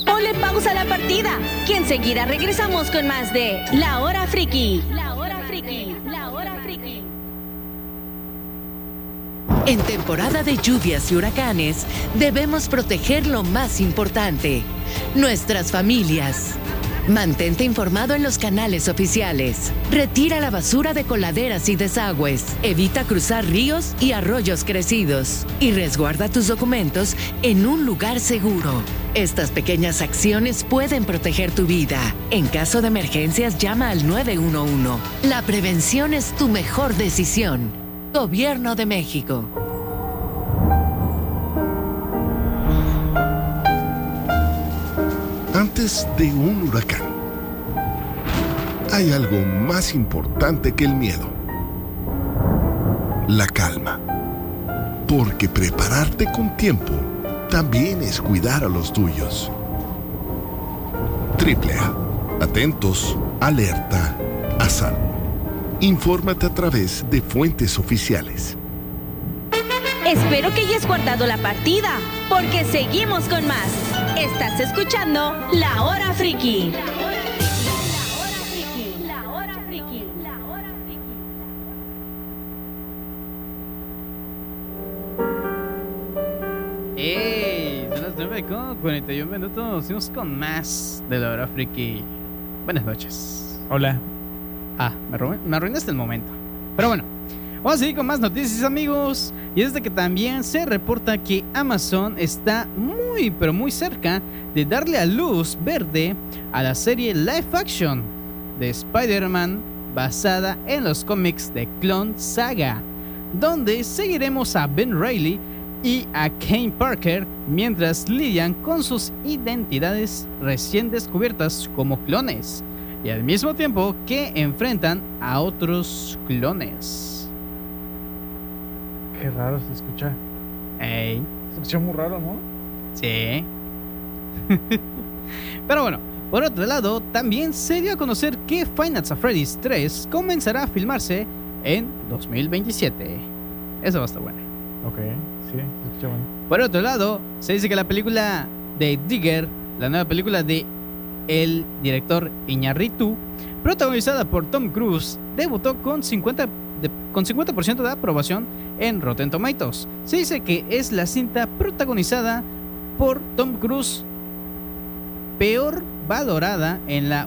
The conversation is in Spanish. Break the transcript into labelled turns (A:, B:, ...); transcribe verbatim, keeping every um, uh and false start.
A: Ponle pausa a la partida, que enseguida regresamos con más de La Hora Friki. La Hora Friki, La Hora Friki.
B: En temporada de lluvias y huracanes, debemos proteger lo más importante, nuestras familias. Mantente informado en los canales oficiales. Retira la basura de coladeras y desagües. Evita cruzar ríos y arroyos crecidos. Y resguarda tus documentos en un lugar seguro. Estas pequeñas acciones pueden proteger tu vida. En caso de emergencias, llama al nueve uno uno. La prevención es tu mejor decisión. Gobierno de México.
C: Antes de un huracán, hay algo más importante que el miedo: la calma. Porque prepararte con tiempo también es cuidar a los tuyos. Triple A. Atentos, alerta, a salvo. Infórmate a través de fuentes oficiales.
A: Espero que hayas guardado la partida, porque seguimos con más. Estás escuchando La Hora Friki. La Hora Friki, La Hora Friki, La Hora Friki.
D: ¡Ey! Son las nueve con cuarenta y un minutos. Seguimos con más de La Hora Friki. Buenas noches.
E: Hola.
D: Ah, me, arruin- me arruinaste el momento. Pero bueno, vamos a seguir con más noticias, amigos. Y es de que también se reporta que Amazon está muy, pero muy cerca de darle a luz verde a la serie live action de Spider-Man basada en los cómics de Clone Saga, donde seguiremos a Ben Reilly y a Kane Parker mientras lidian con sus identidades recién descubiertas como clones, y al mismo tiempo que enfrentan a otros clones.
E: Qué raro se escucha.
D: Ey,
E: Se escucha muy raro, ¿no?
D: sí. Pero bueno, por otro lado, también se dio a conocer que Five Nights at Freddy's tres comenzará a filmarse en dos mil veintisiete. Eso va a estar bueno.
E: Ok, sí, se escucha bueno.
D: Por otro lado, se dice que la película de Digger, la nueva película de el director Iñárritu, protagonizada por Tom Cruise, debutó con cincuenta, de, con cincuenta por ciento de aprobación en Rotten Tomatoes. Se dice que es la cinta protagonizada por Tom Cruise peor valorada en la